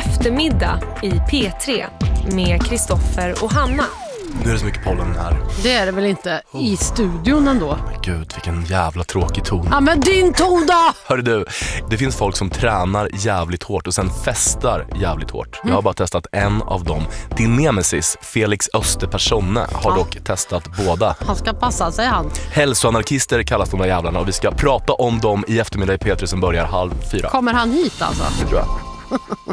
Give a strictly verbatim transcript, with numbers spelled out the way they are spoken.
Eftermiddag i P tre med Kristoffer och Hanna. Nu är det så mycket pollen här. Det är det väl inte i studion ändå. Men gud, vilken jävla tråkig ton. Ja, men din ton då! Hörru du, det finns folk som tränar jävligt hårt och sen festar jävligt hårt. Jag har bara testat en av dem. Din nemesis, Felix Österpersonne, har Ja. dock testat båda. Han ska passa sig, han. Hälsoanarkister kallas de där jävlarna och vi ska prata om dem i eftermiddag i P tre som börjar halv fyra. Kommer han hit alltså? Det tror jag.